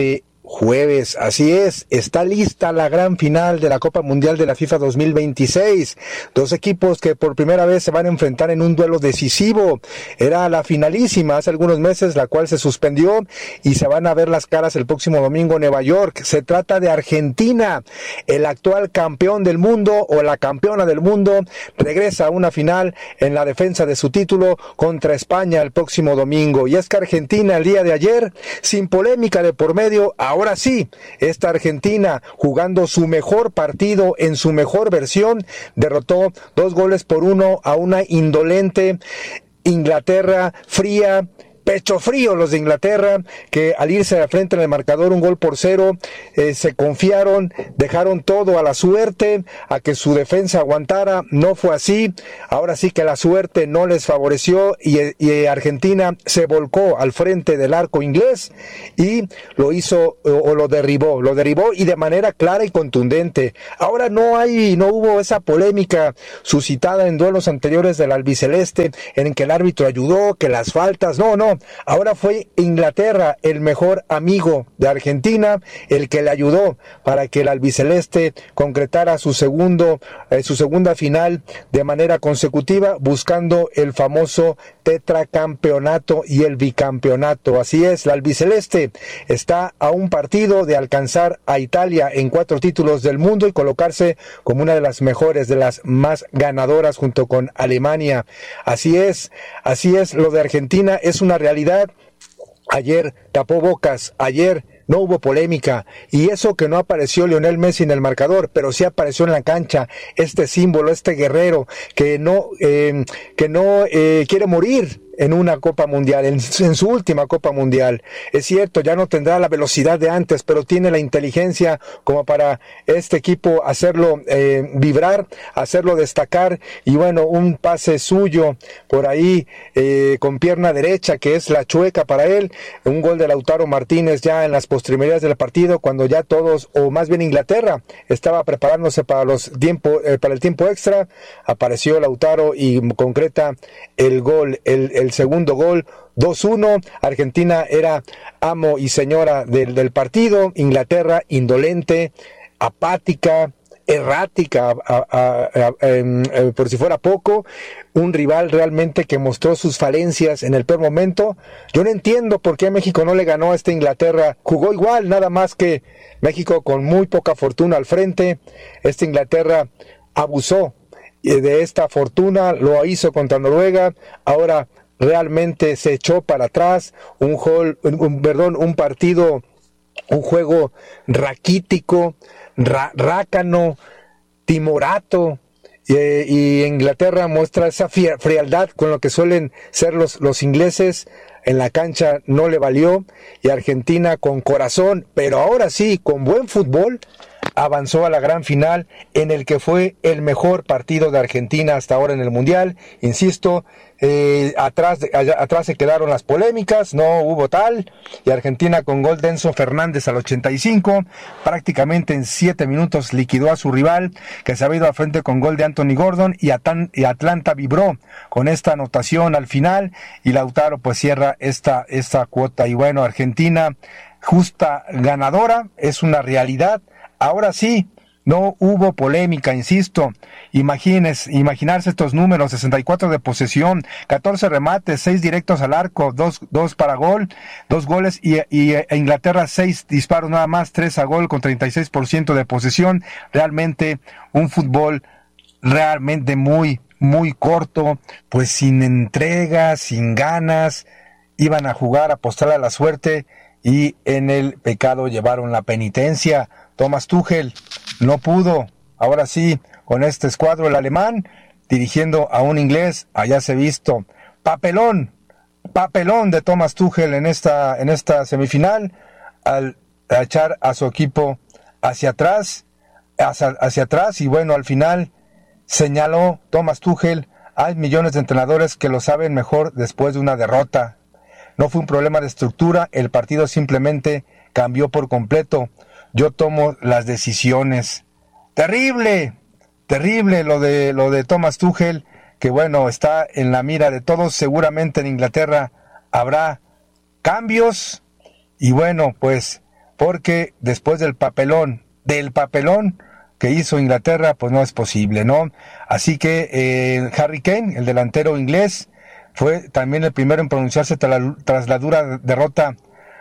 jueves. Así es, está lista la gran final de la Copa Mundial de la FIFA dos mil veintiséis. Dos equipos que por primera vez se van a enfrentar en un duelo decisivo. Era la finalísima hace algunos meses, la cual se suspendió y se van a ver las caras el próximo domingo en Nueva York. Se trata de Argentina, el actual campeón del mundo o la campeona del mundo, regresa a una final en la defensa de su título contra España el próximo domingo. Y es que Argentina el día de ayer, sin polémica de por medio, ahora sí, esta Argentina, jugando su mejor partido en su mejor versión, derrotó dos goles por uno a una indolente Inglaterra fría, pecho frío los de Inglaterra, que al irse al frente en el marcador un gol por cero, eh, se confiaron, dejaron todo a la suerte, a que su defensa aguantara. No fue así. Ahora sí que la suerte no les favoreció y, y Argentina se volcó al frente del arco inglés y lo hizo o, o lo derribó, lo derribó y de manera clara y contundente. Ahora no hay, no hubo esa polémica suscitada en duelos anteriores del albiceleste en que el árbitro ayudó, que las faltas, no, no. Ahora fue Inglaterra, el mejor amigo de Argentina, el que le ayudó para que el albiceleste concretara su segundo, eh, su segunda final de manera consecutiva, buscando el famoso tetracampeonato y el bicampeonato. Así es, la albiceleste está a un partido de alcanzar a Italia en cuatro títulos del mundo y colocarse como una de las mejores, de las más ganadoras junto con Alemania. Así es, así es, lo de Argentina es una realidad. Ayer tapó bocas, ayer no hubo polémica, y eso que no apareció Lionel Messi en el marcador, pero sí apareció en la cancha este símbolo, este guerrero que no eh, que no eh, quiere morir en una Copa Mundial, en, en su última Copa Mundial. Es cierto, ya no tendrá la velocidad de antes, pero tiene la inteligencia como para este equipo hacerlo eh, vibrar, hacerlo destacar, y bueno, un pase suyo por ahí eh, con pierna derecha, que es la chueca para él, un gol de Lautaro Martínez ya en las postrimerías del partido, cuando ya todos, o más bien Inglaterra, estaba preparándose para los tiempo, eh, para el tiempo extra, apareció Lautaro y concreta el gol, el, el el segundo gol, dos uno. Argentina era amo y señora del, del partido. Inglaterra indolente, apática, errática, a, a, a, a, a, por si fuera poco, un rival realmente que mostró sus falencias en el peor momento. Yo no entiendo por qué México no le ganó a esta Inglaterra. Jugó igual, nada más que México con muy poca fortuna al frente. Esta Inglaterra abusó de esta fortuna, lo hizo contra Noruega. Ahora realmente se echó para atrás, un, gol, un, perdón, un partido, un juego raquítico, ra, rácano, timorato, eh, y Inglaterra muestra esa frialdad con lo que suelen ser los, los ingleses. En la cancha no le valió, y Argentina con corazón, pero ahora sí, con buen fútbol, avanzó a la gran final, en el que fue el mejor partido de Argentina hasta ahora en el Mundial. Insisto, eh, atrás, de, allá, atrás se quedaron las polémicas, no hubo tal, y Argentina con gol de Enzo Fernández al ochenta y cinco, prácticamente en siete minutos liquidó a su rival, que se había ido al frente con gol de Anthony Gordon, y, Atan, y Atlanta vibró con esta anotación al final, y Lautaro pues cierra esta, esta cuota. Y bueno, Argentina, justa ganadora, es una realidad. Ahora sí, no hubo polémica, insisto. Imagines, imaginarse estos números: sesenta y cuatro de posesión, catorce remates, seis directos al arco, dos, dos para gol, dos goles, y, y e Inglaterra seis disparos nada más, tres a gol con treinta y seis por ciento de posesión. Realmente un fútbol realmente muy, muy corto, pues sin entrega, sin ganas, iban a jugar, a apostar a la suerte, y en el pecado llevaron la penitencia. Thomas Tuchel no pudo, ahora sí, con este escuadro, el alemán, dirigiendo a un inglés, allá se ha visto. Papelón, papelón de Thomas Tuchel en esta, en esta semifinal, al echar a su equipo hacia atrás, hacia, hacia atrás, y bueno, al final señaló Thomas Tuchel: hay millones de entrenadores que lo saben mejor después de una derrota. No fue un problema de estructura, el partido simplemente cambió por completo. Yo tomo las decisiones. Terrible, terrible lo de lo de Thomas Tuchel, que bueno, está en la mira de todos. Seguramente en Inglaterra habrá cambios, y bueno, pues porque después del papelón, del papelón que hizo Inglaterra, pues no es posible, ¿no? Así que eh, Harry Kane, el delantero inglés, fue también el primero en pronunciarse tras la, tras la dura derrota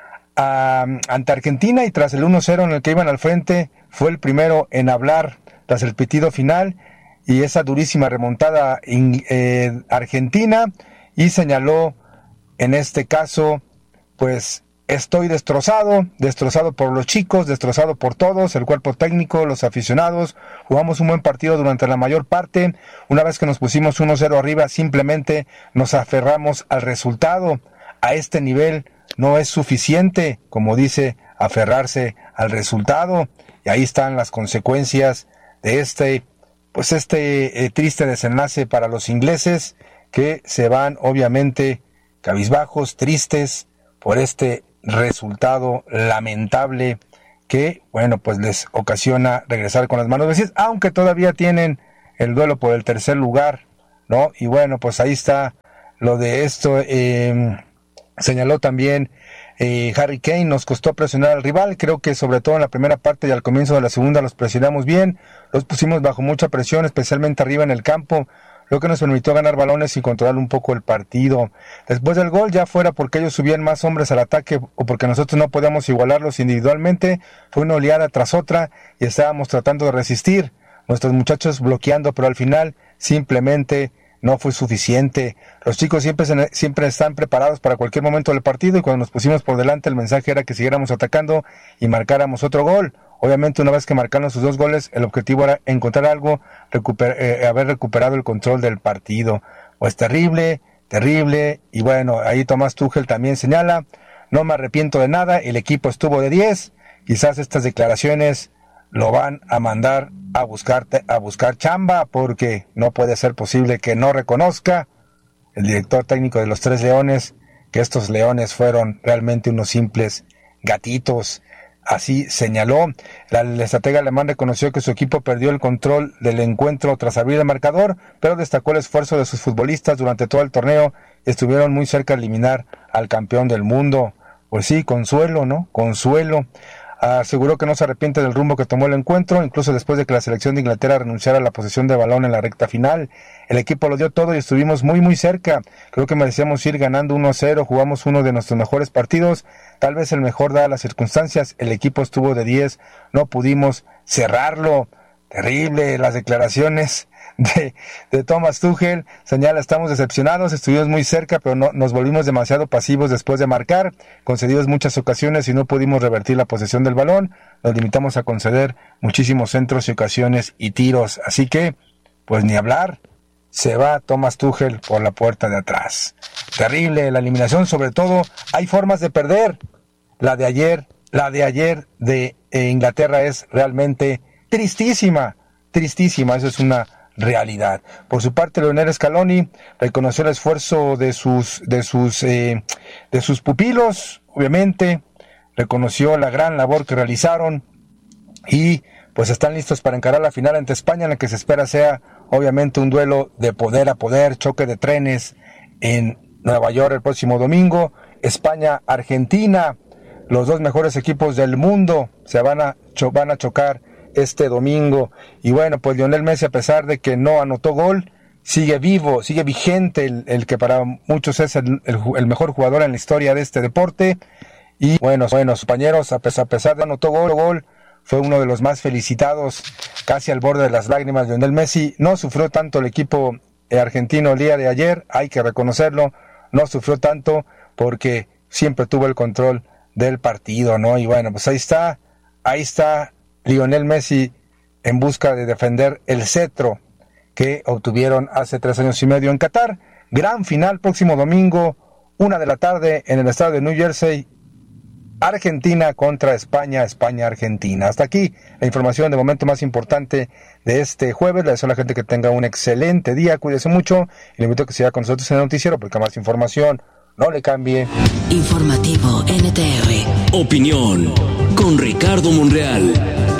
a, ante Argentina, y tras el uno cero en el que iban al frente, fue el primero en hablar tras el pitido final y esa durísima remontada in, eh, argentina, y señaló en este caso, pues estoy destrozado, destrozado por los chicos, destrozado por todos, el cuerpo técnico, los aficionados. Jugamos un buen partido durante la mayor parte. Una vez que nos pusimos uno cero arriba, simplemente nos aferramos al resultado. A este nivel no es suficiente, como dice, aferrarse al resultado. Y ahí están las consecuencias de este, pues este eh, triste desenlace para los ingleses, que se van obviamente cabizbajos, tristes por este resultado lamentable que, bueno, pues les ocasiona regresar con las manos vacías, aunque todavía tienen el duelo por el tercer lugar, ¿no? Y bueno, pues ahí está lo de esto. Eh, señaló también eh, Harry Kane, nos costó presionar al rival, creo que sobre todo en la primera parte y al comienzo de la segunda los presionamos bien, los pusimos bajo mucha presión, especialmente arriba en el campo, lo que nos permitió ganar balones y controlar un poco el partido. Después del gol, ya fuera porque ellos subían más hombres al ataque o porque nosotros no podíamos igualarlos individualmente, fue una oleada tras otra y estábamos tratando de resistir, nuestros muchachos bloqueando, pero al final simplemente no fue suficiente. Los chicos siempre, se, siempre están preparados para cualquier momento del partido, y cuando nos pusimos por delante el mensaje era que siguiéramos atacando y marcáramos otro gol. Obviamente, una vez que marcaron sus dos goles, el objetivo era encontrar algo, recuper, eh, haber recuperado el control del partido. Pues terrible, terrible, y bueno, ahí Tomás Tuchel también señala, no me arrepiento de nada, el equipo estuvo de diez, quizás estas declaraciones lo van a mandar a buscar, a buscar chamba, porque no puede ser posible que no reconozca el director técnico de los Tres Leones que estos leones fueron realmente unos simples gatitos. Así señaló. El estratega alemán reconoció que su equipo perdió el control del encuentro tras abrir el marcador, pero destacó el esfuerzo de sus futbolistas durante todo el torneo y estuvieron muy cerca de eliminar al campeón del mundo. Pues sí, consuelo, ¿no? Consuelo. Aseguró que no se arrepiente del rumbo que tomó el encuentro, incluso después de que la selección de Inglaterra renunciara a la posesión de balón en la recta final. El equipo lo dio todo y estuvimos muy muy cerca. Creo que merecíamos ir ganando uno a cero, jugamos uno de nuestros mejores partidos, tal vez el mejor dadas las circunstancias. El equipo estuvo de diez, no pudimos cerrarlo. Terrible las declaraciones de, de Thomas Tuchel. Señala, estamos decepcionados, estuvimos muy cerca, pero no, nos volvimos demasiado pasivos después de marcar, concedidos muchas ocasiones y no pudimos revertir la posesión del balón, nos limitamos a conceder muchísimos centros y ocasiones y tiros, así que, pues ni hablar, se va Thomas Tuchel por la puerta de atrás. Terrible la eliminación, sobre todo, hay formas de perder. La de ayer, la de ayer de eh, Inglaterra es realmente tristísima, tristísima, eso es una realidad. Por su parte, Lionel Scaloni reconoció el esfuerzo de sus de sus eh, de sus pupilos, obviamente, reconoció la gran labor que realizaron y pues están listos para encarar la final ante España, en la que se espera sea obviamente un duelo de poder a poder, choque de trenes en Nueva York el próximo domingo. España-Argentina, los dos mejores equipos del mundo se van a cho- van a chocar este domingo. Y bueno, pues Lionel Messi, a pesar de que no anotó gol, sigue vivo, sigue vigente, el, el que para muchos es el, el, el mejor jugador en la historia de este deporte. Y bueno, bueno, sus compañeros, a pesar, a pesar de anotó gol, gol, fue uno de los más felicitados, casi al borde de las lágrimas. Lionel Messi no sufrió tanto el equipo argentino el día de ayer, hay que reconocerlo, no sufrió tanto porque siempre tuvo el control del partido, ¿no? Y bueno, pues ahí está, ahí está Lionel Messi en busca de defender el cetro que obtuvieron hace tres años y medio en Qatar. Gran final próximo domingo, una de la tarde en el estado de New Jersey. Argentina contra España, España-Argentina. Hasta aquí la información de momento más importante de este jueves. Le deseo a la gente que tenga un excelente día, cuídese mucho y le invito a que siga con nosotros en el noticiero porque más información no le cambie. Informativo N T R. Opinión con Ricardo Monreal.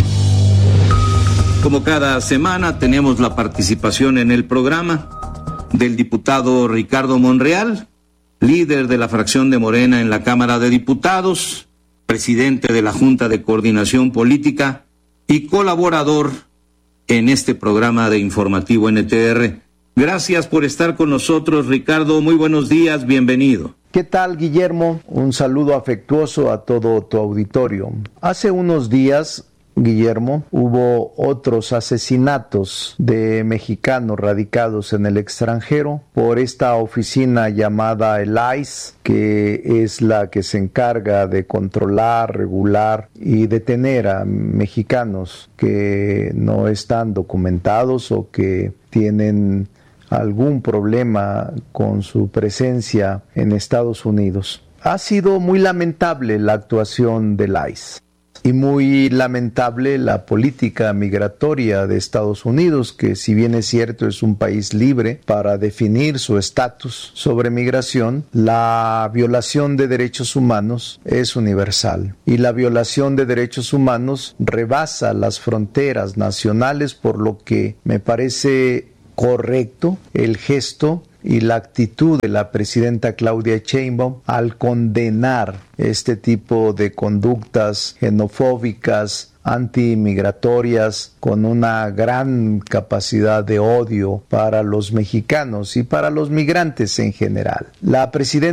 Como cada semana tenemos la participación en el programa del diputado Ricardo Monreal, líder de la fracción de Morena en la Cámara de Diputados, presidente de la Junta de Coordinación Política y colaborador en este programa de Informativo N T R. Gracias por estar con nosotros, Ricardo. Muy buenos días, bienvenido. ¿Qué tal, Guillermo? Un saludo afectuoso a todo tu auditorio. Hace unos días, Guillermo, hubo otros asesinatos de mexicanos radicados en el extranjero por esta oficina llamada el I C E, que es la que se encarga de controlar, regular y detener a mexicanos que no están documentados o que tienen algún problema con su presencia en Estados Unidos. Ha sido muy lamentable la actuación del I C E y muy lamentable la política migratoria de Estados Unidos, que si bien es cierto es un país libre para definir su estatus sobre migración, la violación de derechos humanos es universal y la violación de derechos humanos rebasa las fronteras nacionales, por lo que me parece correcto el gesto y la actitud de la presidenta Claudia Sheinbaum al condenar este tipo de conductas xenofóbicas, antimigratorias, con una gran capacidad de odio para los mexicanos y para los migrantes en general. La presidenta